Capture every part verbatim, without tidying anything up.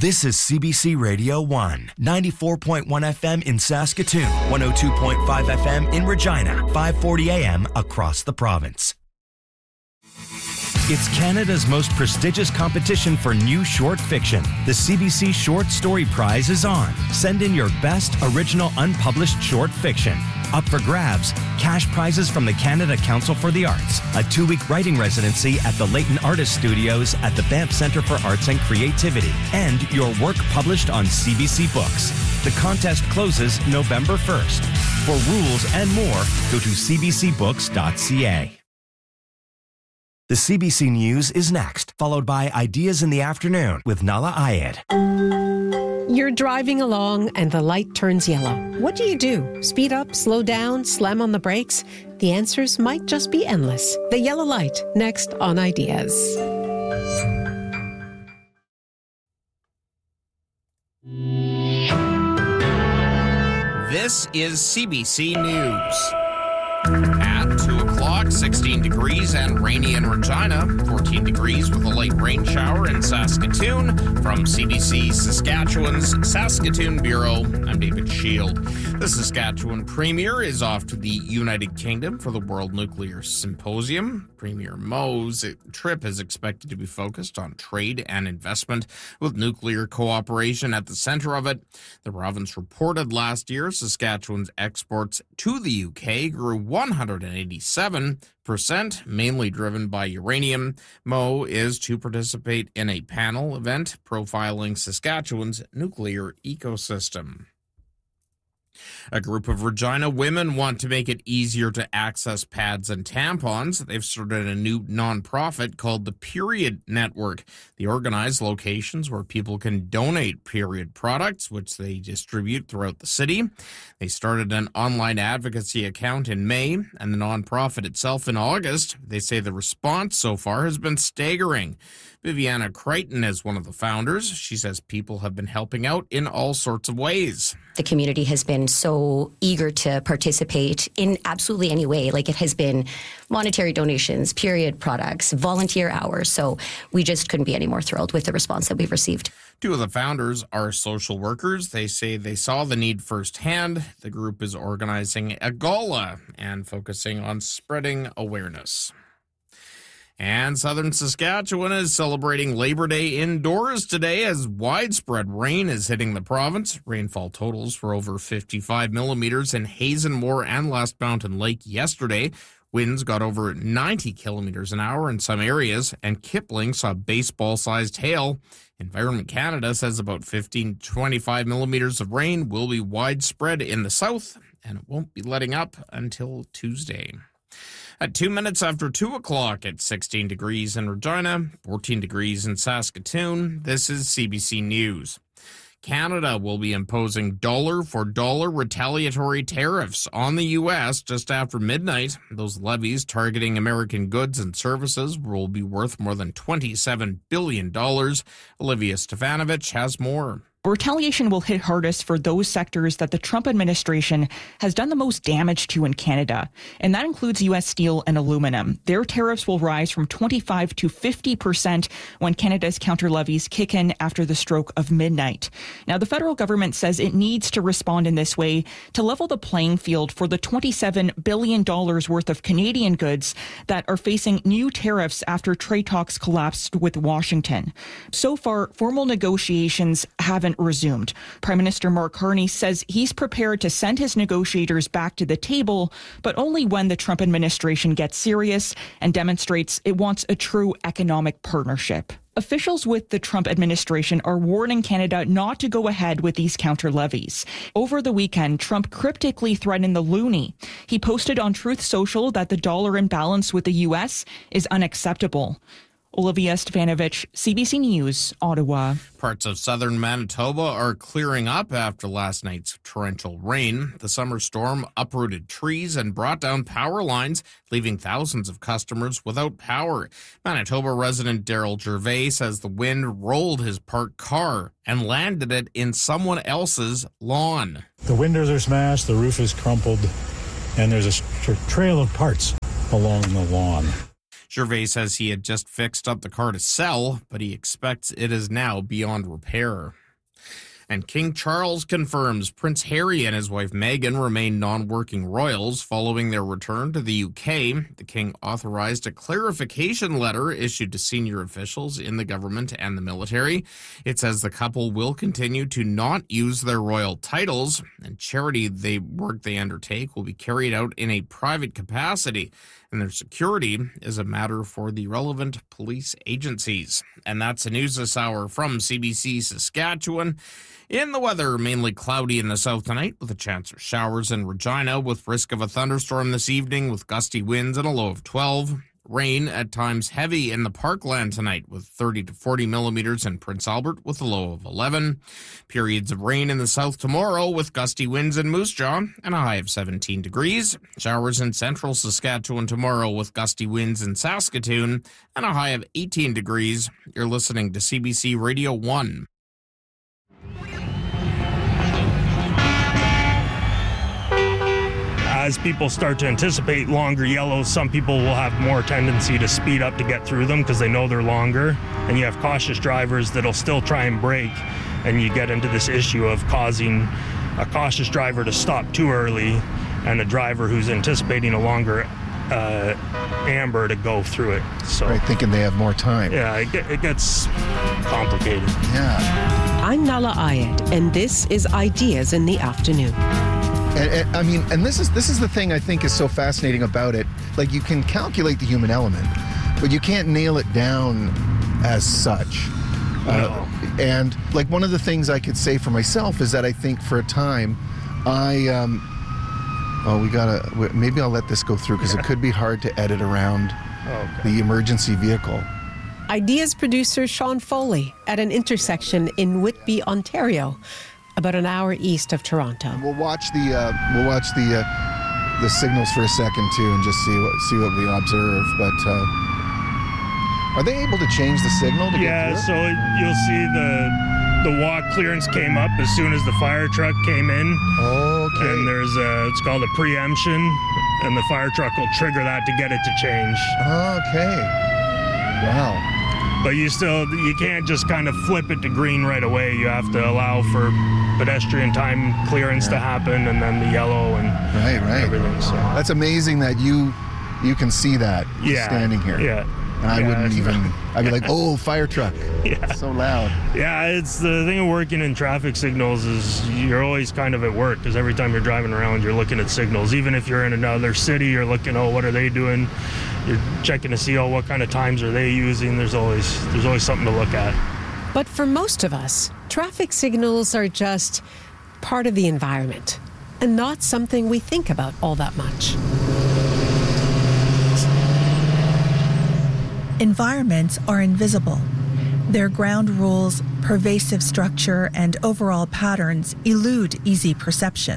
This is C B C Radio one, ninety-four point one F M in Saskatoon, one oh two point five F M in Regina, five forty A M across the province. It's Canada's most prestigious competition for new short fiction. The C B C Short Story Prize is on. Send in your best original unpublished short fiction. Up for grabs, cash prizes from the Canada Council for the Arts, a two-week writing residency at the Leighton Artist Studios at the Banff Centre for Arts and Creativity, and your work published on C B C Books. The contest closes November first. For rules and more, go to c b c books dot c a. The C B C News is next, followed by Ideas in the Afternoon with Nala Ayed. You're driving along and the light turns yellow. What do you do? Speed up, slow down, slam on the brakes? The answers might just be endless. The yellow light, next on Ideas. This is C B C News. At two o'clock, sixteen degrees and rainy in Regina, fourteen degrees with a light rain shower in Saskatoon. From C B C Saskatchewan's Saskatoon Bureau, I'm David Shield. The Saskatchewan Premier is off to the United Kingdom for the World Nuclear Symposium. Premier Mo's trip is expected to be focused on trade and investment, with nuclear cooperation at the center of it. The province reported last year Saskatchewan's exports to the U K grew one hundred eighty-seven percent, mainly driven by uranium. Mo is to participate in a panel event profiling Saskatchewan's nuclear ecosystem. A group of Regina women want to make it easier to access pads and tampons. They've started a new nonprofit called the Period Network. They organize locations where people can donate period products, which they distribute throughout the city. They started an online advocacy account in May and the nonprofit itself in August. They say the response so far has been staggering. Viviana Crichton is one of the founders. She says people have been helping out in all sorts of ways. The community has been so eager to participate in absolutely any way. Like, it has been monetary donations, period products, volunteer hours. So we just couldn't be any more thrilled with the response that we've received. Two of the founders are social workers. They say they saw the need firsthand. The group is organizing a gala and focusing on spreading awareness. And southern Saskatchewan is celebrating Labor Day indoors today as widespread rain is hitting the province. Rainfall totals were over fifty-five millimeters in Hazenmore and Last Mountain Lake yesterday. Winds got over ninety kilometers an hour in some areas, and Kipling saw baseball-sized hail. Environment Canada says about fifteen to twenty-five millimeters of rain will be widespread in the south, and it won't be letting up until Tuesday. At two minutes after two o'clock, it's sixteen degrees in Regina, fourteen degrees in Saskatoon. This is C B C News. Canada will be imposing dollar-for-dollar retaliatory tariffs on the U S just after midnight. Those levies targeting American goods and services will be worth more than twenty-seven billion dollars. Olivia Stefanovich has more. Retaliation will hit hardest for those sectors that the Trump administration has done the most damage to in Canada, and that includes U S steel and aluminum. Their tariffs will rise from twenty-five to fifty percent when Canada's counter levies kick in after the stroke of midnight. Now, the federal government says it needs to respond in this way to level the playing field for the twenty-seven billion dollars worth of Canadian goods that are facing new tariffs after trade talks collapsed with Washington. So far, formal negotiations haven't resumed. Prime Minister Mark Carney says he's prepared to send his negotiators back to the table, but only when the Trump administration gets serious and demonstrates it wants a true economic partnership. Officials with the Trump administration are warning Canada not to go ahead with these counter levies. Over the weekend, Trump cryptically threatened the loonie. He posted on Truth Social that the dollar imbalance with the U S is unacceptable. Olivia Stefanovich, C B C News, Ottawa. Parts of southern Manitoba are clearing up after last night's torrential rain. The summer storm uprooted trees and brought down power lines, leaving thousands of customers without power. Manitoba resident Daryl Gervais says the wind rolled his parked car and landed it in someone else's lawn. The windows are smashed, the roof is crumpled, and there's a trail of parts along the lawn. Gervais says he had just fixed up the car to sell, but he expects it is now beyond repair. And King Charles confirms Prince Harry and his wife Meghan remain non-working royals following their return to the U K. The king authorized a clarification letter issued to senior officials in the government and the military. It says the couple will continue to not use their royal titles, and charity they work they undertake will be carried out in a private capacity, and their security is a matter for the relevant police agencies. And that's the news this hour from C B C Saskatchewan. In the weather, mainly cloudy in the south tonight with a chance of showers in Regina with risk of a thunderstorm this evening with gusty winds and a low of twelve. Rain at times heavy in the Parkland tonight with thirty to forty millimeters in Prince Albert with a low of eleven. Periods of rain in the south tomorrow with gusty winds in Moose Jaw and a high of seventeen degrees. Showers in central Saskatchewan tomorrow with gusty winds in Saskatoon and a high of eighteen degrees. You're listening to C B C Radio one. As people start to anticipate longer yellows, some people will have more tendency to speed up to get through them because they know they're longer. And you have cautious drivers that'll still try and brake, and you get into this issue of causing a cautious driver to stop too early and a driver who's anticipating a longer uh, amber to go through it. So, right, thinking they have more time. Yeah, it, get, it gets complicated. Yeah. I'm Nala Ayed, and this is Ideas in the Afternoon. And, and, I mean, and this is this is the thing I think is so fascinating about it. Like, you can calculate the human element, but you can't nail it down as such. No. Uh, and like, one of the things I could say for myself is that I think for a time, I um, oh, we gotta maybe I'll let this go through because yeah. It could be hard to edit around okay. the emergency vehicle. Ideas producer Sean Foley at an intersection in Whitby, Ontario, about an hour east of Toronto. We'll watch the uh, we'll watch the uh, the signals for a second too, and just see what see what we observe. But uh, are they able to change the signal to yeah, get through? so you'll see the the walk clearance came up as soon as the fire truck came in. Okay. And there's a it's called a preemption, and the fire truck will trigger that to get it to change. Okay. Wow. But you still, you can't just kind of flip it to green right away. You have to allow for pedestrian time clearance yeah. to happen, and then the yellow and right, right. everything. So that's amazing that you you can see that yeah. standing here. Yeah. And I yeah, wouldn't even, I'd be like, oh, fire truck. Yeah. It's so loud. Yeah, it's the thing of working in traffic signals is you're always kind of at work because every time you're driving around, you're looking at signals. Even if you're in another city, you're looking, oh, what are they doing? You're checking to see, oh, what kind of times are they using? There's always there's always something to look at. But for most of us, traffic signals are just part of the environment and not something we think about all that much. Environments are invisible. Their ground rules, pervasive structure, and overall patterns elude easy perception.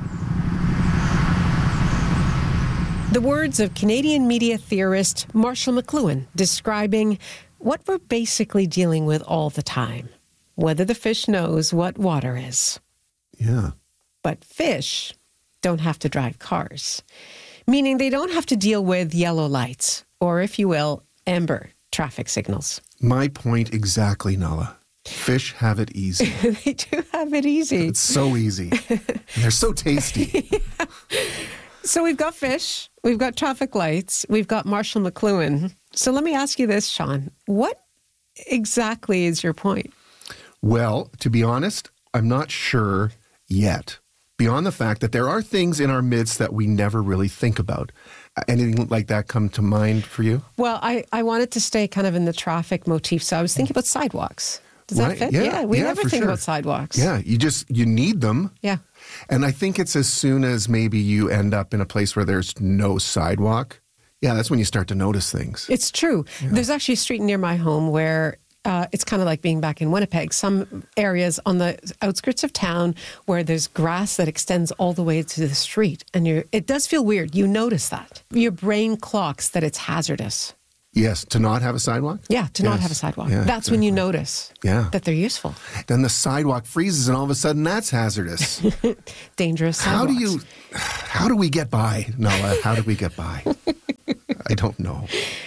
The words of Canadian media theorist Marshall McLuhan describing what we're basically dealing with all the time, whether the fish knows what water is. Yeah. But fish don't have to drive cars, meaning they don't have to deal with yellow lights, or if you will, amber traffic signals. My point exactly, Nala. Fish have it easy. They do have it easy. It's so easy. And they're so tasty. Yeah. So we've got fish, we've got traffic lights, we've got Marshall McLuhan. So let me ask you this, Sean. What exactly is your point? Well, to be honest, I'm not sure yet. Beyond the fact that there are things in our midst that we never really think about. Anything like that come to mind for you? Well, I, I wanted to stay kind of in the traffic motif, so I was thinking about sidewalks. Does right. that fit? Yeah, yeah we yeah, never think sure. about sidewalks. Yeah, you just, you need them. Yeah. And I think it's as soon as maybe you end up in a place where there's no sidewalk, yeah, that's when you start to notice things. It's true. Yeah. There's actually a street near my home where Uh, it's kind of like being back in Winnipeg. Some areas on the outskirts of town where there's grass that extends all the way to the street. And you're, it does feel weird. You notice that. Your brain clocks that it's hazardous. Yes, to not have a sidewalk? Yeah, to yes. not have a sidewalk. Yeah, that's exactly. when you notice yeah. that they're useful. Then the sidewalk freezes and all of a sudden that's hazardous. Dangerous sidewalks. How do you, how do we get by, Nala? How do we get by? I don't know.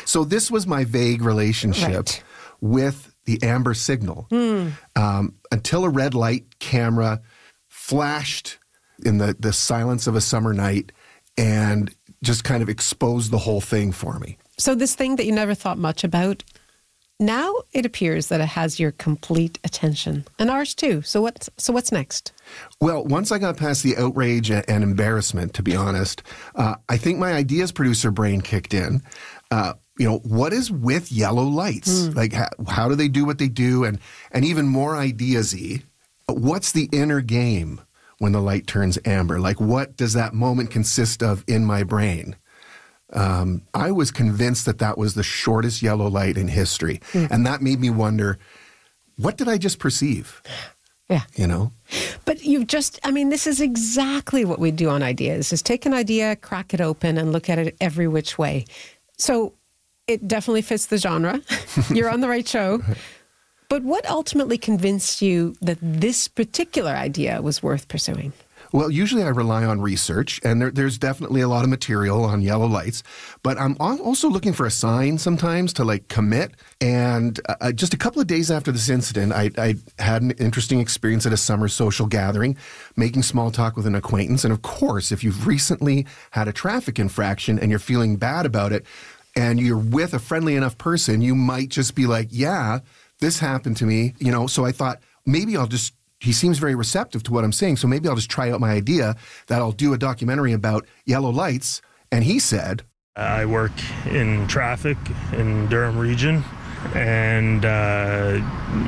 So this was my vague relationship Right. with the amber signal Mm. um, until a red light camera flashed in the, the silence of a summer night and just kind of exposed the whole thing for me. So this thing that you never thought much about, now it appears that it has your complete attention, and ours too. So what's so what's next? Well, once I got past the outrage and, and embarrassment, to be honest, uh, I think my ideas producer brain kicked in. Uh, you know, what is with yellow lights? Like, how, how do they do what they do? And and even more ideas-y, what's the inner game when the light turns amber? Like, what does that moment consist of in my brain? Um, I was convinced that that was the shortest yellow light in history. Mm. And that made me wonder, what did I just perceive? Yeah. You know? But you've just, I mean, this is exactly what we do on Ideas, is take an idea, crack it open, and look at it every which way. So it definitely fits the genre. You're on the right show. But what ultimately convinced you that this particular idea was worth pursuing? Well, usually I rely on research, and there, there's definitely a lot of material on yellow lights, but I'm al- also looking for a sign sometimes to like commit. And uh, just a couple of days after this incident, I, I had an interesting experience at a summer social gathering, making small talk with an acquaintance. And of course, if you've recently had a traffic infraction and you're feeling bad about it, and you're with a friendly enough person, you might just be like, yeah, this happened to me, you know. So I thought, maybe I'll just he seems very receptive to what I'm saying, so maybe I'll just try out my idea that I'll do a documentary about yellow lights. And he said, I work in traffic in Durham region, and uh,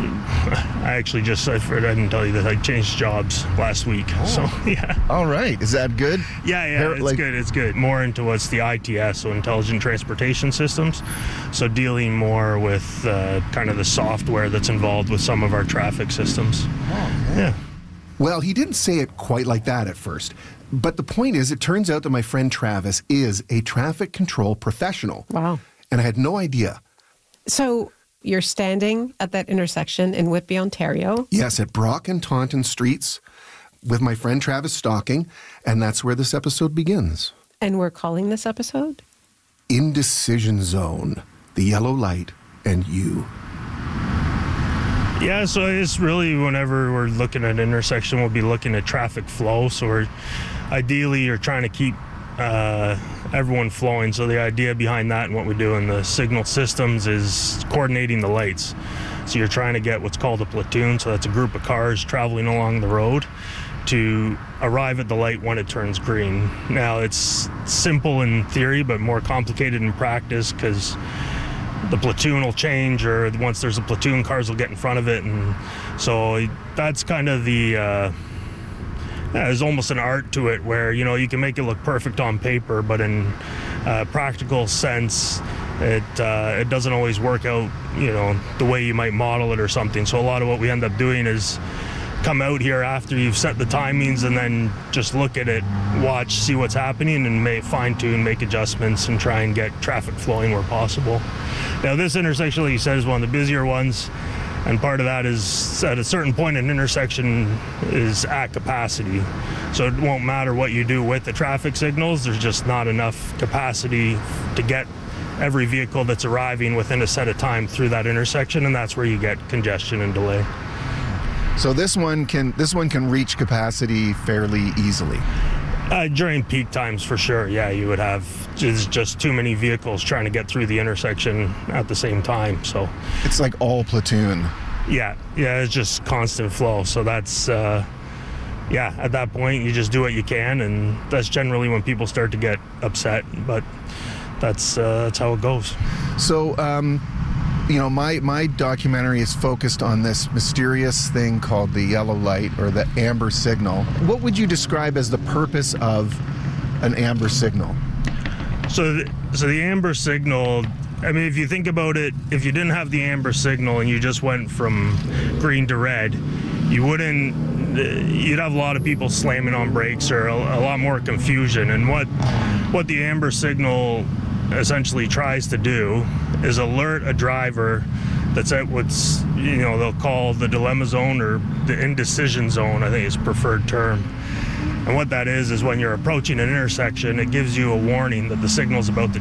I actually just, I didn't tell you that I changed jobs last week. Oh. So, yeah. All right. Is that good? Yeah, yeah, Her, it's like, good, it's good. More into what's the I T S, so Intelligent Transportation Systems. So dealing more with uh, kind of the software that's involved with some of our traffic systems. Oh, yeah. Well, he didn't say it quite like that at first. But the point is, it turns out that my friend Travis is a traffic control professional. Wow. And I had no idea. So you're standing at that intersection in Whitby, Ontario. Yes, at Brock and Taunton Streets with my friend Travis Stocking, and that's where this episode begins. And we're calling this episode? Indecision Zone, the yellow light, and you. Yeah, so it's really whenever we're looking at an intersection, we'll be looking at traffic flow. So we're ideally you're trying to keep uh, everyone flowing. So the idea behind that and what we do in the signal systems is coordinating the lights. So you're trying to get what's called a platoon. So that's a group of cars traveling along the road to arrive at the light when it turns green. Now it's simple in theory, but more complicated in practice because the platoon will change, or once there's a platoon, cars will get in front of it. And so that's kind of the, uh, yeah, there's almost an art to it where, you know, you can make it look perfect on paper, but in uh, practical sense, it uh, it doesn't always work out, you know, the way you might model it or something. So a lot of what we end up doing is come out here after you've set the timings and then just look at it, watch, see what's happening, and may fine-tune, make adjustments, and try and get traffic flowing where possible. Now, this intersection, like you said, is one of the busier ones, and part of that is at a certain point an intersection is at capacity. So it won't matter what you do with the traffic signals, there's just not enough capacity to get every vehicle that's arriving within a set of time through that intersection, and that's where you get congestion and delay. So this one can this one can reach capacity fairly easily. Uh, during peak times, for sure, yeah, you would have just, just too many vehicles trying to get through the intersection at the same time. So it's like all platoon. Yeah, yeah, it's just constant flow. So that's, uh, yeah, at that point, you just do what you can, and that's generally when people start to get upset. But that's uh, that's how it goes. So, um, you know, my, my documentary is focused on this mysterious thing called the yellow light or the amber signal. What would you describe as the purpose of an amber signal? So, the, so the amber signal, I mean, if you think about it, if you didn't have the amber signal and you just went from green to red, you wouldn't, you'd have a lot of people slamming on brakes or a, a lot more confusion. And what what the amber signal essentially tries to do is alert a driver that's at what's, you know, they'll call the dilemma zone or the indecision zone, I think is preferred term. And what that is, is when you're approaching an intersection, it gives you a warning that the signal's about to